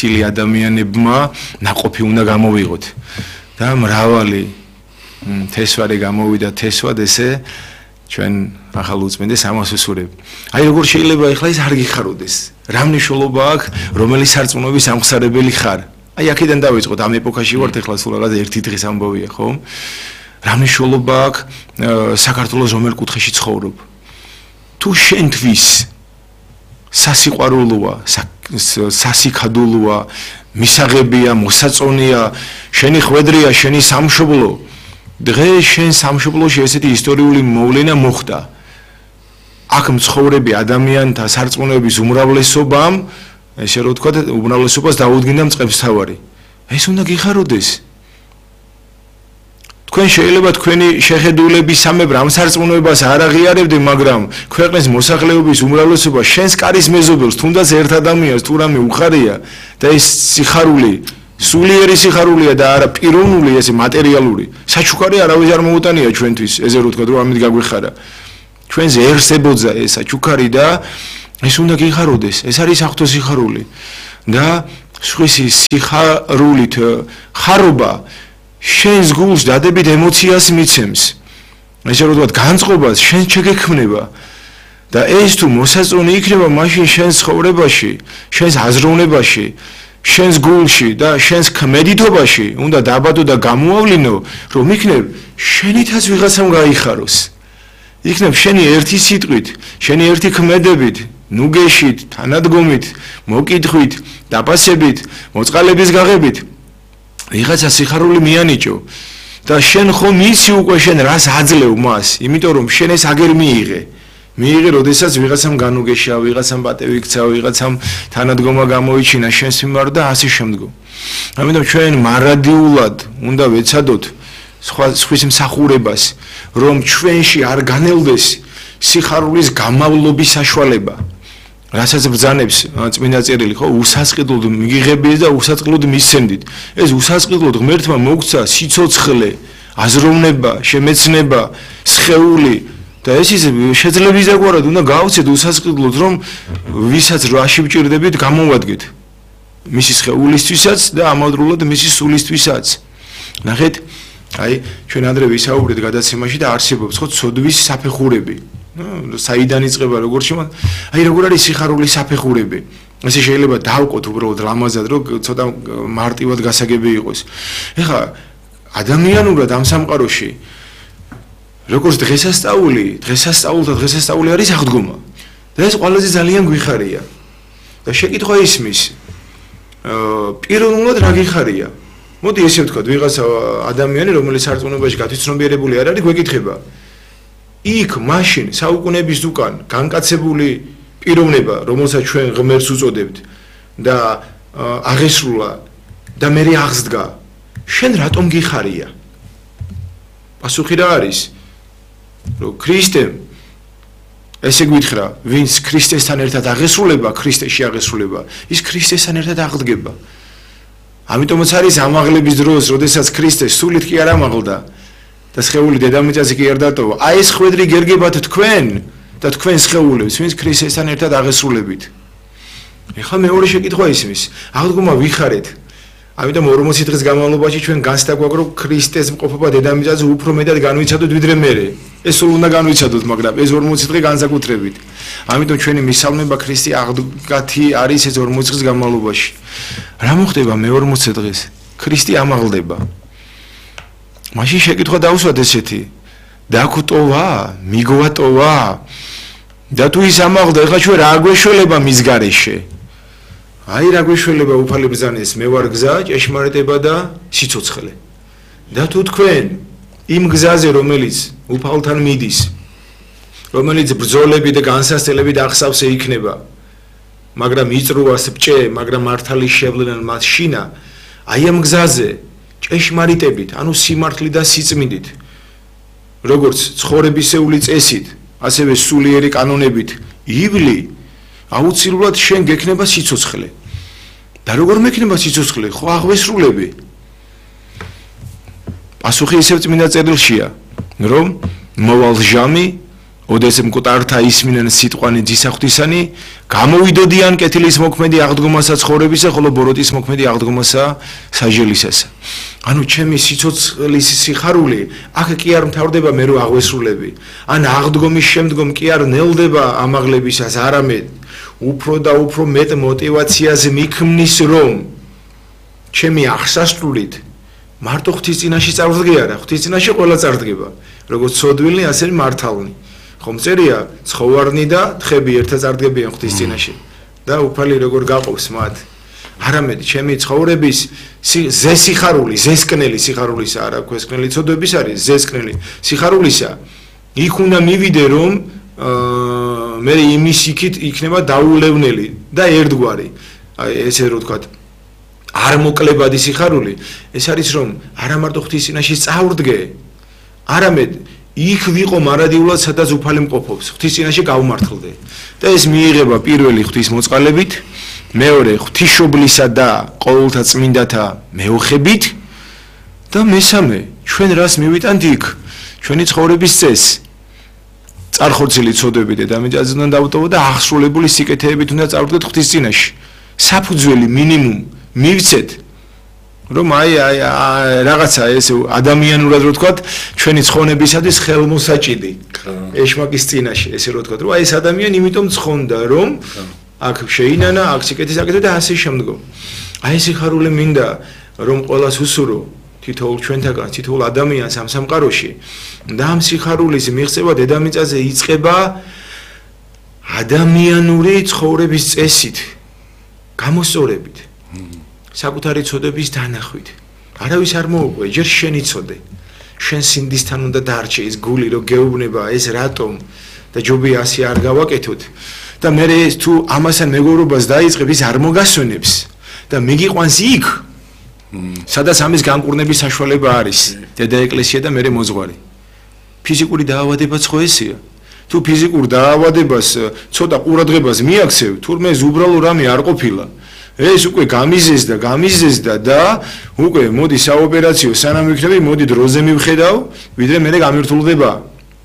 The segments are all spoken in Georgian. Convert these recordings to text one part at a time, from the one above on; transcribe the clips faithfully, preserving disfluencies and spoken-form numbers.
მოცილი ადამიანებმა ნაყოფი უნდა გამოვიღოთ და მრავალი თესვარი გამოვიდა თესვად ესე ჩვენ ახალ უწმინდეს ამას ვისურვებ. აი როგორ შეიძლება ახლა ის არ გიხაროდეს. რა მნიშვნელობა აქვს რომელი სარწმუნოების ამხსარებელი ხარ? აი აქედან დავიწყოთ ამ ეპოქაში ვართ ახლა სულ რაღაც ერთი დღის ამბავია ხო? რა მნიშვნელობა აქვს საქართველოს რომელ კუთხეში ცხოვრობ? თუ შენთვის სასიყვარულოა, სასიქადულოა, მისაღებია, მოსაწონია, შენი ხვედრია, შენი სამშობლო. დღეს შენ სამშობლოში ესეთი ისტორიული მოვლენა მოხდა. აქ მცხოვრები ადამიანთა სარწმუნოების უმრავლესობამ, ესე რომ ვთქვათ, უმრავლესობას დაუდგინდა მწყებსთავარი. ეს უნდა გიხაროდეს. თქვენ შეიძლება თქვენი შეხედულების სამებრ ამ სარწმუნოებას არ აღიარებდე, მაგრამ ქვეყნის მოსახლეობის უმრავლესობა შენს კარის მეზობელს, თუნდაც ერთ ადამიანს თუ რამე უხარია და ეს სიხარული სულიერი სიხარულია და არა პიროვნული, ესე მატერიალური. საჩუქარი არავის არ მოუტანია ჩვენთვის, ესე რომ ვთქვათ, რომ ამით გაგვეხარა. ჩვენს ერს ებოძა ეს საჩუქარი და ეს უნდა გიხაროდეს. ეს არის ახთო სიხარული. და სხვისი სიხარულით ხარობა შენს გულს დადებით ემოციას მიცემს. ესე რომ ვთქვათ, განწყობას შენ შეგექმნება. და ეს თუ მოსაწონი იქნება მაშინ შენს ცხოვრებაში, შენს აზროვნებაში, შენს გულში და შენს ქმედითობაში უნდა დაბადო და გამოავლინო, რომ იქნებ შენითაც ვიღაცამ გაიხაროს. იქნებ შენი ერთი სიტყვით, შენი ერთი ქმედებით, ნუგეშით, თანადგომით, მოკითხვით, დაპასებით, მოწყალების გაღებით ვიღაცა სიხარული მიანიჭო და შენ ხომ იცი უკვე შენ რას აძლევ მას, იმიტომ რომ შენ ეს აგერ მიიღე. მიიღე, როდესაც ვიღაცამ განუგეშა, ვიღაცამ პატევი იქცა, ვიღაცამ თანადგომა გამოიჩინა შენს მიმართ და ასე შემდგომ. ამიტომ ჩვენ მარადიულად უნდა ვეცადოთ სხვა სხვის მსახურებას, რომ ჩვენში არ განელდეს სიხარულის გამავლობის საშუალება. რასაც ბრძანებს წმინდა წერილი, ხო, უსასყიდლოდ მიგიღებიეთ და უსასყიდლოდ მისცემდით. ეს უსასყიდლოდ ღმერთმა მოგცა სიცოცხლე, აზროვნება, შემეცნება, სხეული და ეს ის შეძლების დაგვარად უნდა გავცეთ უსასყიდლოდ, რომ ვისაც რაში ვჭირდებით გამოვადგეთ. მისი სხეულისთვისაც და ამავდროულად მისი სულისთვისაც. ნახეთ, აი ჩვენ ადრე ვისაუბრეთ გადაცემაში და არსებობს ხო ცოდვის საფეხურები. საიდან იწყება როგორ შემა აი როგორ არის სიხარულის საფეხურები. ესე შეიძლება დავყოთ უბრალოდ ლამაზად, რომ ცოტა მარტივად გასაგები იყოს. ეხლა ადამიანურად ამ სამყაროში როგორც დღესასწაული, დღესასწაულთა დღესასწაული არის აღდგომა. და ეს ყველაზე ძალიან გვიხარია. და შეკითხვა ისმის, პიროვნულად რა გიხარია? მოდი ესე ვთქვათ, ვიღაცა ადამიანი, რომელიც სარწმუნოებაში გათვითცნობიერებული არ არის, გვეკითხება. იქ მაშინ საუკუნეების უკან განკაცებული პიროვნება, რომელსაც ჩვენ ღმერთს უწოდებთ და აღესრულა და მე აღსდგა, შენ რატომ გიხარია? პასუხი რა არის? რომ ქრისტემ ესე გვითხრა, ვინც ქრისტესთან ერთად აღესრულება, ქრისტეში აღესრულება, ის ქრისტესთან ერთად აღდგება. ამიტომაც არის ამაღლების დროს, როდესაც ქრისტე სულით კი არ ამაღლდა და სხეული დედამიწაზე კი არ დატოვა. აი ეს ხვედრი გერგებათ თქვენ და თქვენ სხეულებს, ვინც ქრისტესთან ერთად აღესრულებით. ეხლა მეორე შეკითხვა ისმის, აღდგომა ვიხარეთ. ამიტომ ორმოცი დღის განმავლობაში ჩვენ განცდა გვაქვს, რომ ქრისტეს მყოფობა დედამიწაზე უფრო მეტად განვიცადოთ ვიდრე მერე. ეს სულ უნდა განვიცადოთ, მაგრამ ეს ორმოცი დღე განსაკუთრებით. ამიტომ ჩვენი მისალმება ქრისტე აღდგათი არის ეს ორმოცი დღის განმავლობაში. რა მოხდება მე ორმოცი დღეს? ქრისტე ამაღლდება. მაშინ შეკითხვა დავუსვათ ესეთი. დაგვტოვა, მიგვატოვა. და თუ ის ამაღლდა, ეხლა ჩვენ რა გვეშველება მის გარეშე? აი რა გვეშველება უფალი ბრძანეს, მე ვარ გზა, ჭეშმარიტება და სიცოცხლე. და თუ თქვენ იმ გზაზე, რომელიც უფალთან მიდის, რომელიც ბრძოლები და განსასწრებით ახსავსე იქნება, მაგრამ იწრუას ბჭე, მაგრამ მართალის შევლენა მას შინა, აი ამ გზაზე ჭეშმარიტებით, ანუ სიმართლით და სიწმინდით, როგორც ცხოვრებისეული წესით, ასევე სულიერი კანონებით, ივლი, აუცილებლად შენ გექნება სიცოცხლე. და როგორ მექნება სიცოცხლე? ხო აღვესრულები. პასუხი ისევ წმინდა წერილშია, რომ მოვალ ჟამი ოდეს მკვდართა ისმინენ სიტყვანი ძისახთისანი, გამოვიდოდიან კეთილის მოქმედი აღდგომასა ცხოვრებისა, ხოლო ბოროტის მოქმედი აღდგომასა საჟელისასა. ანუ ჩემი სიცოცხლის სიხარული აქ კი არ მთავრდება მე რო აღვესრულები. ან აღდგომის შემდგომ კი არ ნელდება ამაღლებისას, არამედ უფრო და უფრო მეტ мотивაციაზე მიქმნის, რომ ჩემი აღსასრულით მარტო ღვთის წინაშე წარვდგე არა, ღვთის წინაშე ყველა წარდგება, როგორც ცოდვილი, ასე მართალნი. ხომ წერია, ცხოვარნი და თხები ერთად წარდგებიან ღვთის წინაშე და უფალი როგორ გაყობს მათ. არამედ ჩემი ცხოვრების ზესიხარული, ზესკნელი სიხარულისა, არა ქვესკნელი ცოდვების არის, ზესკნელი სიხარულისა. იქ უნდა მივიდე, რომ მე იმის იქით იქნება დაულევნელი და ერთგვარი. აი ესე რო ვთქვათ, არ მოკლებადი სიხარული, ეს არის რომ არა მარტო ღვთის წინაშე წავდგე, არამედ იქ ვიყო მარადიულად, სადაც უფალი მყოფობს, ღვთის წინაშე გავმართლდე. და ეს მიიღება პირველი ღვთის მოწყალებით, მეორე ღვთისმშობლისა და ყოველთა წმინდათა მეოხებით და მესამე ჩვენ რას მივიტანთ იქ, ჩვენი ცხოვრების წესს. წარხოცილი ცოდვები დედამიწაზე უნდა დავტოვო და აღსრულებული სიკეთეებით უნდა წავდგეთ ღვთის წინაშე. საფუძველი მინიმუმ მივცეთ, რომ აი აი რაღაცა ეს ადამიანურად რო ვთქვათ, ჩვენი ცხონებისათვის ხელმოსაჭიდი. ეშმაკის წინაშე, ესე რო ვთქვათ, რომ აი ეს ადამიანი იმიტომ ცხონდა, რომ აქ შეინანა, აქ სიკეთის აკეთე და ასე შემდგომ. აი ეს სიხარული მინდა, რომ ყველას უსურო თითოეულ ჩვენთაგან, თითოეულ ადამიანს ამ სამყაროში და ამ სიხარულის მიღწევა დედამიწაზე იწყება ადამიანური ცხოვრების წესით, გამოსწორებით, საკუთარი ცოდების დანახვით. არავის არ მოუყვე, ჯერ შენი ცოდე. შენ სინდისთან უნდა დარჩე ის გული, რომ გეუბნება ეს რატომ და ჯობია ასე არ გავაკეთოთ. და მე თუ ამასთან მეგობრობას დაიწყებ, ის არ მოგასვენებს და მიგიყვანს იქ, სადაც ამის განკურნების საშუალება არის, დედა ეკლესია და მე მოძღვარი. ფიზიკური დაავადებაც ხო ესეა. თუ ფიზიკურ დაავადებას ცოტა ყურადღებას მიაქცევ, თურმე ზუბრალო რამე არ ყოფილა. ეს უკვე გამიზესდა, გამიზესდა და უკვე მოდი საოპერაციო სანამ ვიქნები, მოდი დროზე მივხედავ, ვიდრე მე გამირთულდება.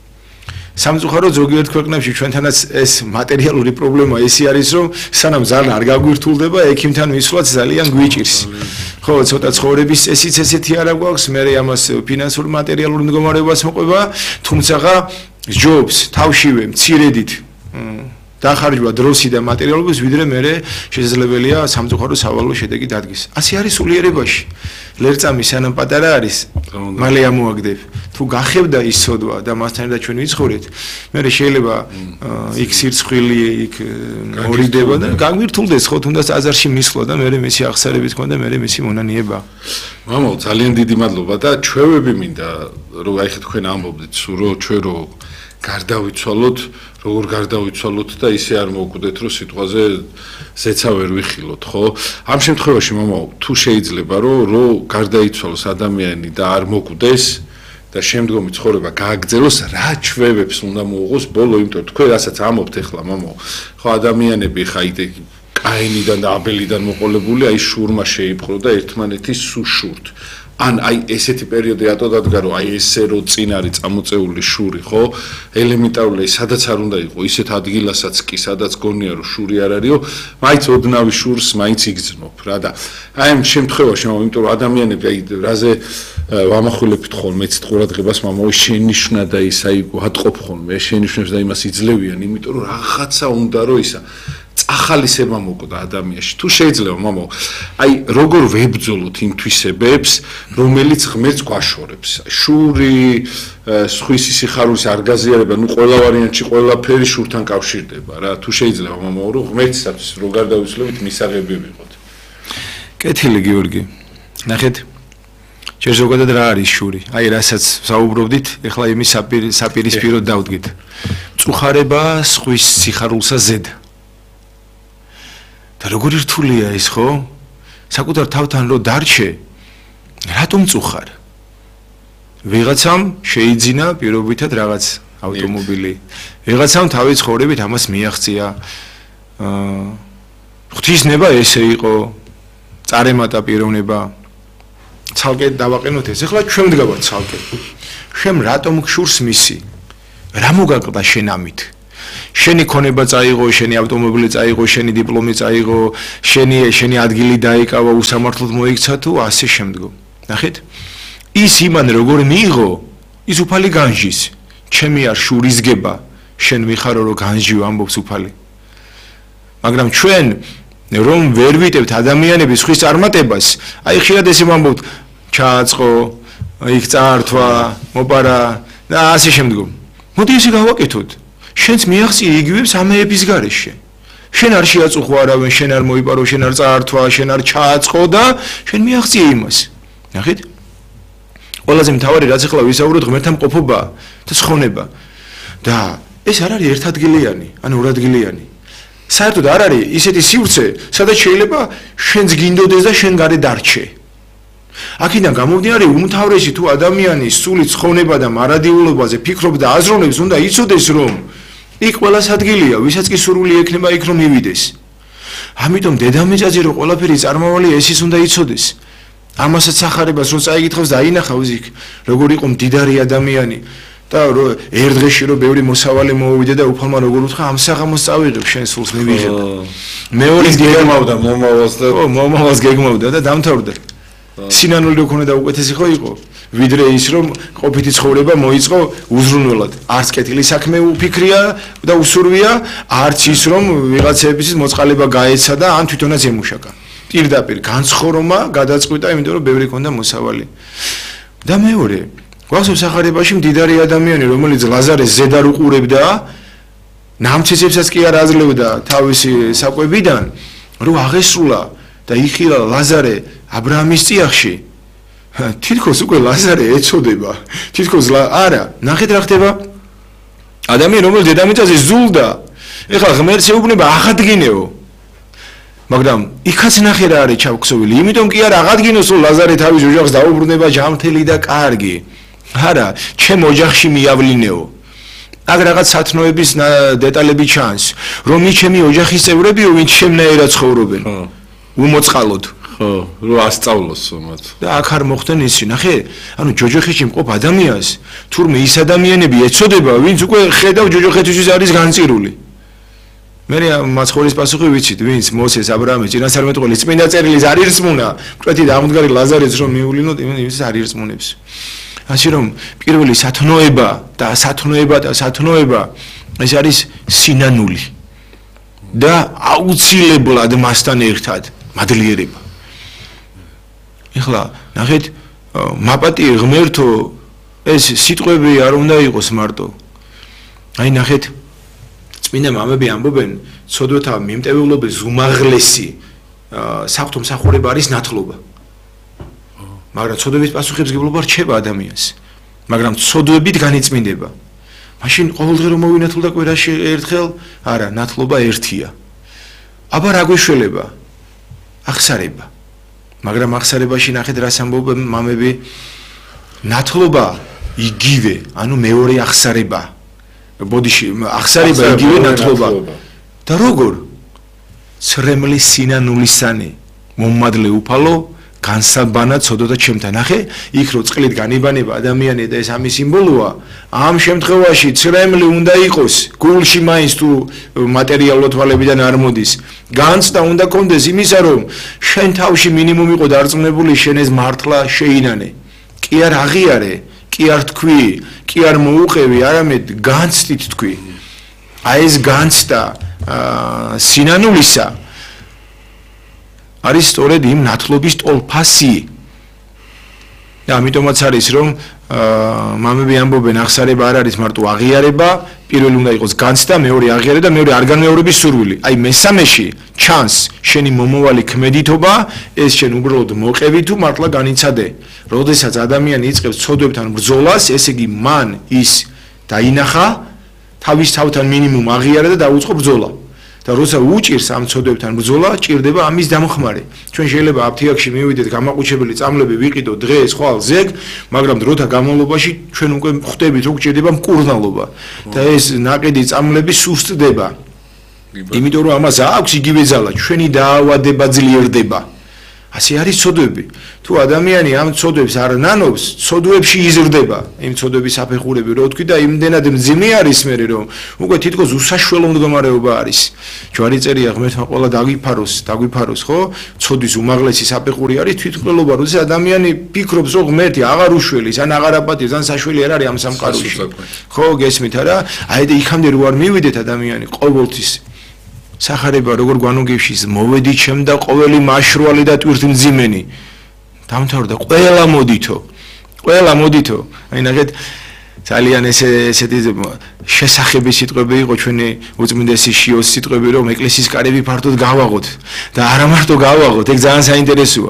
სამწუხაროდ ზოგიერთ ქვეყნებში ჩვენთანაც ეს მატერიალური პრობლემა ესი არის, რომ სანამ ძალიან არ გაგვირთულდება, ექიმთან მისვლაც ძალიან გვიჭირს. ხო, ცოტა ცხოვრების წესიც ესეთი არა გვაქვს, მე ამას ფინანსურ მატერიალურ მდგომარეობას მოყვება, თუმცა ჯობს თავშივე მცირედით დახარჯვა დროსი და მატერიალობის, ვიდრე მე შესაძლებელია სამწუხარო სავალო შედეგი დადგეს. ასე არის სულიერებაში. ლერწამი სანამ პატარა არის, მალე ამოაგდებ. თუ გახევდა ის ცოდვა და მასთან ერთად ჩვენ ვიცხოვრეთ, მე შეიძლება იქ სირცხვილი, იქ მორიდება და გაგვირთულდეს ხო, თუნდაც აზარში მისვლა და მე მესი აღსარებით ქონდა, მე მესი მონანიება. მამაო, ძალიან დიდი მადლობა და ჩვევები მინდა, რომ აი ხე თქვენ ამბობდით, რომ ჩვენ რო გარდავიცვალოთ, როგორ გარდავიცვალოთ და ისე არ მოვკვდეთ, რომ სიტყვაზე ზეცა ვერ ვიხილოთ, ხო? ამ შემთხვევაში, მამაო, თუ შეიძლება, რომ რო გარდაიცვალოს ადამიანი და არ მოკვდეს და შემდგომი ცხოვრება გააგრძელოს, რა ჩვევებს უნდა მოუღოს ბოლო, იმიტომ თქვენ რასაც ამობთ ახლა, მამაო, ხო ადამიანები ხა იდე კაინიდან და აბელიდან მოყოლებული, აი შურმა შეიპყრო და ერთმანეთის სუშურთ. ან აი ესეთი პერიოდი ატო დადგა რომ აი ესე რო წინ არის წამოწეული შური, ხო? ელემენტარული სადაც არ უნდა იყო, ისეთ ადგილასაც კი სადაც გონია რომ შური არ არისო, მაინც ოდნავი შურს მაინც იგრძნობ რა და აი ამ შემთხვევაში, იმიტომ რომ ადამიანები აი რაზე ვამახვილებთ ხოლმე ეცეთ ყურადღებას, მამაო, შენიშვნა და ის აი ვატყობ ხოლმე, შენიშვნებს და იმას იძლევიან, იმიტომ რომ რაღაცა უნდა რომ ისა ახალისება მოკვდა ადამიანში. თუ შეიძლება, მამაო, აი როგორ ვებძოლოთ იმ თვისებებს, რომელიც ღმერთს გვაშორებს. შური, სხვისი სიხარულის არ გაზიარება, ნუ ყველა ვარიანტში ყველაფერი შურთან კავშირდება რა. თუ შეიძლება, მამაო, რომ ღმერთისათვის რო გარდავიცვლებით, მისაღები ვიყოთ. კეთილი გიორგი. ნახეთ. ჯერ ზოგადად რა არის შური? აი რასაც საუბრობდით, ეხლა იმის საპირისპიროდ დავდგით. მწუხარება სხვის სიხარულსა ზედ. და როგორი რთულია ის, ხო? საკუთარ თავთან რო დარჩე, რატომ წუხარ? ვიღაცამ შეიძინა პირობითად რაღაც ავტომობილი. ვიღაცამ თავი ცხოვრებით ამას მიაღწია. აა ღვთისნება ესე იყო, წარემატა პიროვნება. ცალკე დავაყენოთ ეს. ეხლა ჩვენ მდგავართ ცალკე. შენ რატომ გშურს მისი? რა მოგაკლდა შენ ამით? შენი ქონება წაიღო, შენი ავტომობილი წაიღო, შენი დიპლომი წაიღო, შენი შენი ადგილი დაიკავა, უსამართლოდ მოიქცა თუ ასე შემდგომ. ნახეთ? ის იმან როგორ მიიღო, ის უფალი განჯის. ჩემი არ შურისგება, შენ მიხარო რომ განჯიო ამბობს უფალი. მაგრამ ჩვენ რომ ვერ ვიტებთ ადამიანების ხვის წარმატებას, აი ხშირად ესე ვამბობთ, ჩააწყო, იქ წაართვა, მოპარა და ასე შემდგომ. მოდი ესე გავაკეთოთ. შენც მიაღწია იგივე სამეების გარეშე. შენ არ შეაწუხო არავინ, შენ არ მოიპარო, შენ არ წაართვა, შენ არ ჩააწყო და შენ მიაღწია იმას. ნახეთ? ყველაზე მთავარი რაც ახლა ვისაუბროთ ღმერთთან მყოფობა და ცხონება. და ეს არ არის ერთადგილიანი, ან ორადგილიანი. საერთოდ არ არის ისეთი სივრცე, სადაც შეიძლება შენს გინდოდეს და შენ გარე დარჩე. აქედან გამომდინარე უმთავრესი თუ ადამიანის სული ცხონება და მარადიულობაზე ფიქრობს და აზროვნებს, უნდა იცოდეს რომ იქ ყველას ადგილია, ვისაც კი სურვილი ექნება იქ რომ მივიდეს. ამიტომ დედამიწაზე რომ ყველაფერი წარმავალია, ეს ის უნდა იცოდეს. ამასაც სახარებას რომ წაიკითხავს და აინახავს იქ, როგორ იყო მდიდარი ადამიანი და ერთ დღეში რომ ბევრი მოსავალი მოუვიდა და უფალმა როგორ უთხრა ამ საღამოს წავიღებ შენ სულს მივიღებ. მეორე გეგმავდა მომავალს და ო მომავალს გეგმავდა და დამთავრდა. სინანული რო ქონდა უკეთესი ხო იყო? ვიდრე ის რომ ყოფითი ცხოვრება მოიწყო უზრუნველად. არც კეთილი საქმე უფიქრია და უსურვია, არც ის რომ ვიღაცების მოწყალება გაეცა და ან თვითონაც ემუშაკა. პირდაპირ განცხოვრმა, გადაწყვიტა, იმიტომ რომ ბევრი ქონდა მოსავალი. და მეორე, გვახსოვს სახარებაში მდიდარი ადამიანი, რომელიც ლაზარეს ზედარ უყურებდა, ნამცეცებსაც კი არ აძლევდა თავისი საკვებიდან, რომ აღესრულა და იხილა ლაზარე აბრაამის წიაღში. თითქოს უკვე ლაზარე ეწოდება. თითქოს არა, ნახეთ რა ხდება. ადამიანი რომელიც დედამიწაზე ზულდა, ეხლა ღმერთს ეუბნება აღადგინეო. მაგრამ იქაც ნახე რა არის ჩავქსოვილი. იმიტომ კი არ აღადგინოს რომ ლაზარე თავის ოჯახს დაუბრუნება ჯანმრთელი და კარგი. არა, ჩემ ოჯახში მიავლინეო. აქ რაღაც სათნოების დეტალები ჩანს, რომ ის ჩემი ოჯახის წევრებიო, ვინც შემნაირად ცხოვრობენ. უმოწყალოდ. ხო, რომ ასწავლოს მათ. და აქ არ მოხდნენ ისი, ნახე? ანუ ჯოჯოხეთში მყოფ ადამიანს, თურმე ის ადამიანები ეწოდება, ვინც უკვე ხედავ ჯოჯოხეთისთვის არის განწირული. მე მაცხოვრის პასუხი ვიცით, ვინც მოსეს აბრაამის წინასწარმეტყველის წმინდა წერილის არ ირწმუნა, მკვეთი და აღმდგარი ლაზარეს რომ მიულინოთ, იმის არ ირწმუნებს. ასე რომ პირველი სათნოება და სათნოება და სათნოება ეს არის სინანული. და აუცილებლად მასთან ერთად მადლიერება. ეხლა ნახეთ, მაპატიე ღმერთო, ეს სიტყვები არ უნდა იყოს მარტო. აი ნახეთ, წმინდა მამები ამბობენ, ცოდვათა მიმტევებლობის უმაღლესი საღვთო მსახურება არის ნათლობა. მაგრამ ცოდვების პასუხებს გებლობა რჩება ადამიანს. მაგრამ ცოდვებით განიწმინდება. მაშინ ყოველდღე რომ მოვინათლო და კვირაში ერთხელ, არა, ნათლობა ერთია. აბა რა გვეშველება? ახსარება. მაგრამ ახსარებაში ნახეთ რას ამბობენ მამები, ნათლობა იგივე, ანუ მეორე ახსარება. ბოდიში ახსარება იგივე ნათლობა. და როგორ? ცრემლის სინანულისანი, მომადლე უფალო, განსაბანა ცოდოდა ჩემთან. ნახე, იქ რო წყლით განიბანება ადამიანი და ეს ამის სიმბოლოა, ამ შემთხვევაში ცრემლი უნდა იყოს, გულში მაინც თუ მატერიალურ თვალებიდან არ მოდის. განცდა უნდა კონდეს იმისა, რომ შენ თავში მინიმუმ იყო დარწმუნებული შენ ეს მართლა შეინანე. კი არ აღიარე, კი არ თქვი, კი არ მოუყევი, არამედ განცდით თქვი. აი ეს განცდა სინანულისა არის სწორედ იმ ნათლობის ტოლფასი. და ამიტომაც არის რომ მამები ამბობენ ახსარება არ არის მარტო აღიარება, პირველი უნდა იყოს განცდა, მეორე აღიარება და მეორე არ განმეორების სურვილი. აი მესამეში ჩანს შენი მომავალი ქმედითობა, ეს შენ უბრალოდ მოყევი თუ მართლა განიცადე. როდესაც ადამიანი იწყებს ცოდვებთან ბრძოლას, ესე იგი მან ის დაინახა, თავის თავთან მინიმუმ აღიარა და დაუწყო ბრძოლა. და როცა უჭირს ამ ცოდვებთან ბრძოლა, ჭირდება ამის დამხმარე. ჩვენ შეიძლება აფთიაქში მივიდეთ, გამაყუჩებელი წამლები ვიყიდოთ დღეს, ხვალ, ზეგ, მაგრამ დროთა განმავლობაში ჩვენ უკვე ხვდებით, რომ ჭირდება მკურნალობა. და ეს ნაკედი წამლები სუსტდება. იმიტომ რომ ამას აქვს იგივე ძალა, ჩვენი დაავადება ძლიერდება. ასე არის ცოდვები. თუ ადამიანი ამ ცოდვებს არ ნანობს, ცოდვებში იზრდება. იმ ცოდვების საფეხურები რო თქვი და იმდენად მძიმე არის მე რომ უკვე თითქოს უსაშველო მდგომარეობა არის. ჯვარი წერია ღმერთმა ყველა დაგვიფაროს, დაგვიფაროს, ხო? ცოდვის უმაღლესი საფეხური არის თვითმკვლელობა, როდესაც ადამიანი ფიქრობს, რომ ღმერთი აღარ უშველის, ან აღარ აპატიოს, ან საშველი არ არის ამ სამყაროში. ხო, გესმით არა? აი და იქამდე რო არ მივიდეთ ადამიანი ყოველთვის სახარება როგორ გვანუგევშის მოვედი ჩემ და ყოველი მაშრვალი და ტვირთმძიმენი დამთავრდა ყველა მოდითო ყველა მოდითო აი ნახეთ ძალიან ესე ესეთი შესახები სიტყვები იყო ჩვენი უწმინდესი შიოს სიტყვები რომ ეკლესიის კარები ფართოდ გავაღოთ და არა მარტო გავაღოთ ეგ ძალიან საინტერესოა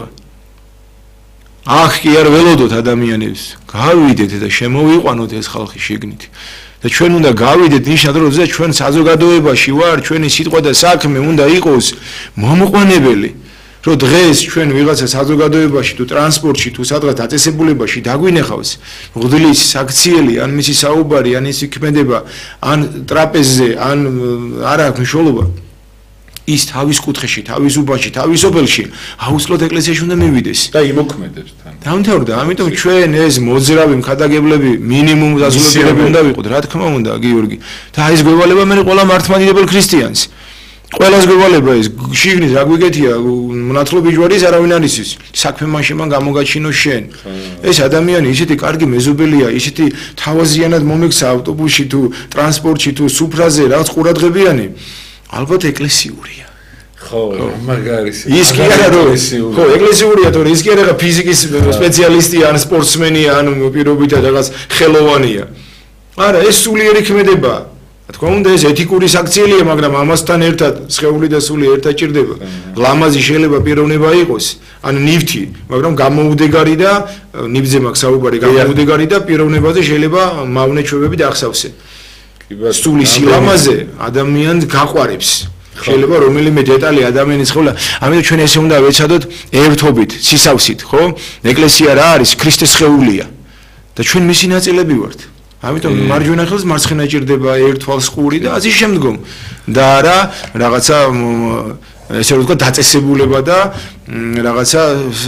აქ კი არ ველოდოთ ადამიანებს გავიდეთ და შემოვიყვანოთ ეს ხალხი შიგნით და ჩვენ უნდა გავიდეთ ნიშნად რომ ზოგადად ჩვენ საზოგადოებაში ვარ ჩვენი სიტყვა და საქმე უნდა იყოს მომყვანებელი რომ დღეს ჩვენ ვიღაცა საზოგადოებაში თუ ტრანსპორტში თუ სადღაც დაწესებულებაში დაგვინახავს მღვდლის საქციელი ან მისი საუბარი ან ის იქმედება ან ტრაპეზზე ან არ აქვს მნიშვნელობა ის თავის კუთხეში თავის უბანში თავის ოფელში აუცილებლად ეკლესიაში უნდა მივიდეს და იმოქმედებს თან დამთავრდა ამიტომ ჩვენ ეს მოძრავი მქადაგებლები მინიმუმ დასრულებები უნდა ვიყოთ რა თქმა უნდა გიორგი და ეს გვევალება მე ყველა მართლმადიდებელ ქრისტიანს ყველას გვევალება ეს შიგნით რა გვიგეთია მონათლობი ჯვარის არავინ არის ის საქმე მაშინ მან გამოგაჩინო შენ ეს ადამიანი ისეთი კარგი მეზობელია ისეთი თავაზიანად მომექცა ავტობუსში თუ ტრანსპორტში თუ სუფრაზე რაღაც ყურადღებიანი ალბათ ეკლესიურია. ხო, მაგარი ის კი არა რომ ხო, ეკლესიურია, თორე ის კი არა ფიზიკის სპეციალისტია, ან სპორტსმენია, ან პირობითად რაღაც ხელოვანია. არა, ეს სულიერი ქმედება. თქო უნდა ეს ეთიკური საქციელია, მაგრამ ამასთან ერთად სხეული და სული ერთად ჭირდება. ლამაზი შეიძლება პიროვნება იყოს, ან ნივთი, მაგრამ გამოუდეგარი და ნივთზე მაქვს საუბარი, გამოუდეგარი და პიროვნებაზე შეიძლება მავნე ჩვევები დაახსავსე. სულის სილამაზე ადამიანს გაყვარებს შეიძლება რომელიმე დეტალი ადამიანის ხოვლა ამიტომ ჩვენ ესე უნდა ვეცადოთ ერთობით სისავსით ხო ეკლესია რა არის ქრისტეს სხეულია და ჩვენ მისი ნაწილები ვართ ამიტომ მარჯვენა ხელს მარცხენა ჭირდება ერთვალს ყური და ასე შემდგომ და არა რაღაცა ესე რომ ვთქვა დაწესებულება და რაღაცა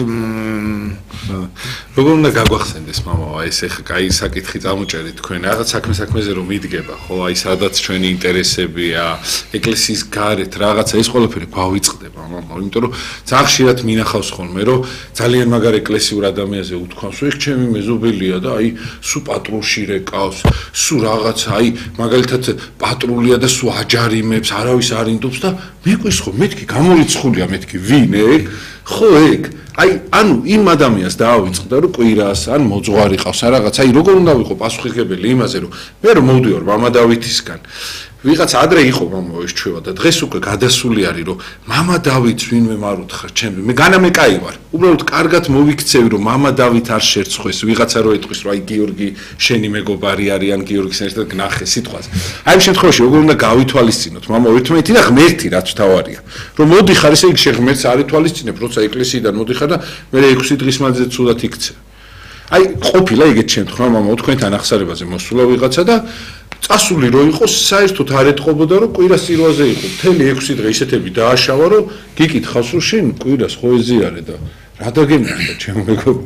როგორ უნდა გაგვახსენდეს мама ეს ეხა კაი საკითხი წამოჭერით თქვენ რაღაც საქმე საქმეზე რომ მიდგება ხო აი სადაც ჩვენი ინტერესებია ეკლესიის გარეთ რაღაცა ეს ყველაფერი გვავიწყდება мама იმიტომ რომ ძალიან ხშირად მინახავს ხოლმე რომ ძალიან მაგარ ეკლესიურ ადამიანზე უთქვამს ვიღ ჩემი მეზობელია და აი სუ პატრულში რეკავს სუ რაღაცა აი მაგალითად პატრულია და სუ აჯარიმებს არავის არ ინდობს და მეყვის ხო მეთქი გამორიცხულია მეთქი ვინ ეგ ხო ეგ აი ანუ იმ ადამიანს დაავიწყდა რომ კვირას ან მოძღვარი ყავს რაღაც აი როგორ უნდა ვიყო პასუხისმგებელი იმაზე რომ მე რომ მოვდივარ მამა დავითისგან ვიღაც ადრე იყო მამა ეს ჩვევა და დღეს უკვე გადასული არის რომ მამა დავითს ვინმე მარუთხარ ჩემი მე განამე კაი ვარ უბრალოდ კარგად მოვიქცევი რომ მამა დავით არ შერცხვეს ვიღაცა რო ეტყვის რომ აი გიორგი შენი მეგობარი არის ან გიორგის ერთად გნახე სიტყვას აი ამ შემთხვევაში როგორ უნდა გავითვალისწინოთ მამა ერთმანეთი და ღმერთი რაც თავარია რომ მოდიხარ ესე იგი შეღმერთს არ ითვალისწინებ როცა ეკლესიიდან მოდიხარ და მე ექვსი დღის მანძილზე ცუდად იქცე აი ყოფილა ეგეთ შემთხვევა მამა თქვენთან ახსარებაზე მოსულა ვიღაცა და წასული რო იყოს საერთოდ არ ეთყობოდა რომ კვირას წირვაზე იყო მთელი ექვსი დღე ისეთები დააშავა რომ გიკითხავს რომ შენ კვირას ხო ეზიარე და რა დაგემართა ჩემო მეგობრო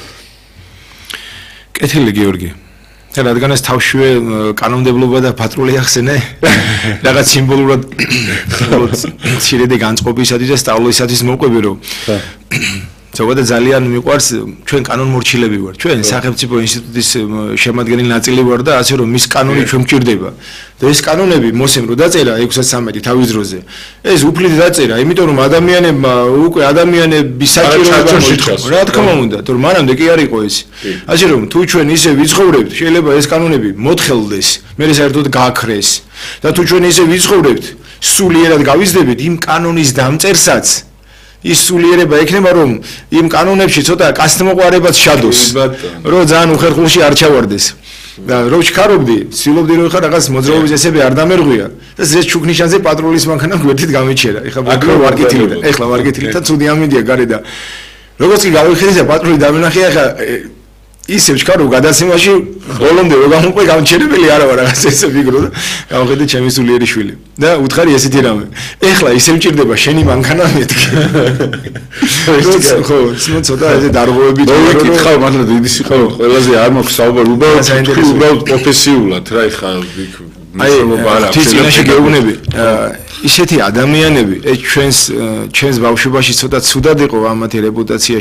კეთილი გიორგი რადგან ეს თავშივე კანონმდებლობა და პატრული ახსენე რაღაც სიმბოლურად ცირედი განწყობისათვის და სწავლისათვის მოყვები რომ ზოგადად ძალიან მიყვარს ჩვენ კანონმორჩილები ვარ ჩვენ სახელმწიფო ინსტიტუტის შემადგენელი ნაწილი ვარ და ასე რომ მის კანონი ჩვენ მჭირდება და ეს კანონები მოსემ რო დაწერა ექვსი ცხრამეტი თავის დროზე ეს უფლით დაწერა იმიტომ რომ ადამიანებმა უკვე ადამიანების საჭიროება მოიწყოს რა თქმა უნდა თორე მანამდე კი არ იყო ეს ასე რომ თუ ჩვენ ისე ვიცხოვრებთ შეიძლება ეს კანონები მოთხელდეს მე საერთოდ გააქრეს და თუ ჩვენ ისე ვიცხოვრებთ სულიერად გავიზრდებით იმ კანონის დამწერსაც ის სულიერება ექნება რომ იმ კანონებში ცოტა კასტმოყარებაც შადოს რომ ძალიან უხერხულში არ ჩავარდეს და რო ჩქარობდი ცდილობდი რომ ხა რაღაც მოძრაობის ესები არ დამერღვია და ეს ჩუქნიშანზე პატრულის მანქანა გვერდით გამიჩერა ეხლა ბაქრო ვარკეთილი და ეხლა ვარკეთილი და ცუდი ამიდია გარე და როგორც კი გავიხედე და პატრული დამენახე ეხლა ისევ ჩქარ რომ გადაცემაში ბოლომდე რო გამოყვე გამჩერებელი არა ვარ რაღაც ესე ვიგრო და გავხედე ჩემი სულიერი შვილი და უთხარი ესეთი რამე ეხლა ისე მჭირდება შენი მანქანა მეთქი ხო ცოტა ესე დარღვევებით რომ ვიკითხავ მაგრამ დიდი სიყავ ყველაზე არ მაქვს საუბარი უბრალოდ პროფესიულად რა ეხა მიცნობობა არა ფიზიკაში გეუბნები ისეთი ადამიანები ეს ჩვენს ჩვენს ბავშვობაში ცოტა ცუდად იყო ამათი რეპუტაცია